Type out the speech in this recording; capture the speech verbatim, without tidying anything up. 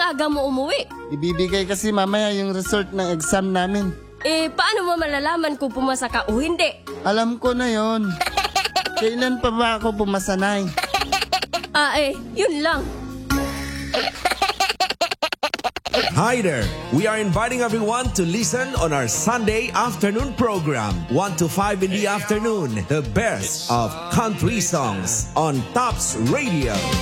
aga mo umuwi? Ibibigay kasi mamaya yung result ng exam namin. Eh, paano mo malalaman kung pumasa ka o hindi? Alam ko na yon. Kailan pa ba ako pumasanay? Ah eh, yun lang. Hi there! We are inviting everyone to listen on our Sunday afternoon program, one to five in the afternoon, the best of country songs on Tops Radio.